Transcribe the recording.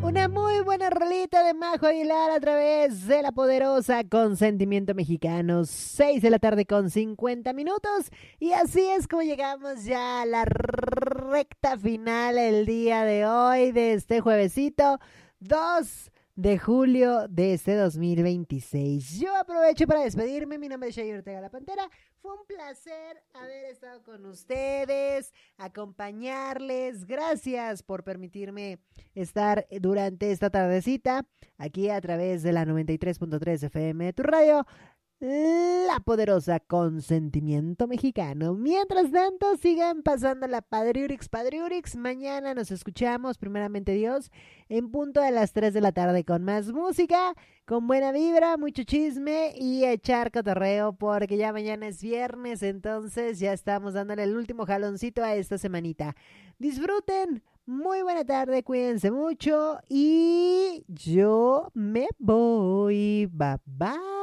Una muy buena rolita de Majo Aguilar a través de la poderosa Consentimiento Mexicano. 6 de la tarde con 50 minutos. Y así es como llegamos ya a la recta final el día de hoy, de este juevesito 2 de julio de este 2026. Yo aprovecho para despedirme. Mi nombre es Shay Ortega La Pantera. Fue un placer haber estado con ustedes, acompañarles. Gracias por permitirme estar durante esta tardecita aquí a través de la 93.3 FM de tu radio, la poderosa Consentimiento Mexicano. Mientras tanto, sigan pasando la Padriurix. Mañana nos escuchamos, primeramente Dios, en punto de las 3 de la tarde con más música, con buena vibra, mucho chisme y echar cotorreo, porque ya mañana es viernes, entonces ya estamos dándole el último jaloncito a esta semanita. Disfruten, muy buena tarde, cuídense mucho y yo me voy. Bye bye.